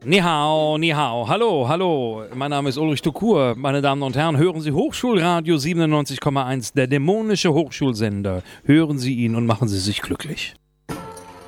Ni hao, hallo, mein Name ist Ulrich Tukur. Meine Damen und Herren, hören Sie Hochschulradio 97,1, der dämonische Hochschulsender. Hören Sie ihn und machen Sie sich glücklich.